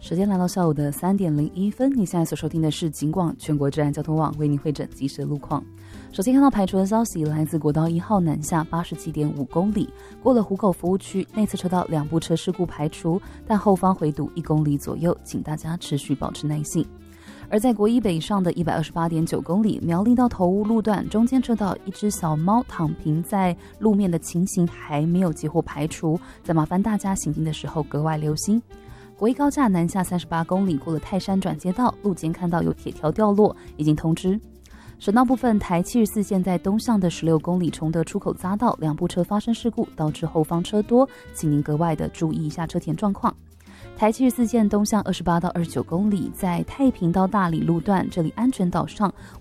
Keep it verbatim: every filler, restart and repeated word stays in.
时间来到下午的三点零一分，你现在所收听的是警广全国治安交通网为您汇整即时的路况。首先看到排除的消息，来自国道一号南下八十七点五公里，过了湖口服务区，内侧车道两部车事故排除，但后方回堵一公里左右，请大家持续保持耐性。而在国一北上的一百二十八点九公里，苗栗到头屋路段中间车道一只小猫躺平在路面的情形还没有截获排除，再麻烦大家行进的时候格外留心。国一高架南下三十八公里，过了泰山转接道，路肩看到有铁条掉落，已经通知。省道部分，台七十四线在东向的十六公里崇德出口匝道，两部车发生事故，导致后方车多，请您格外的注意一下车田状况。台七十四线东向二十八到二十九公里，在太平到大理路段，这里安全岛上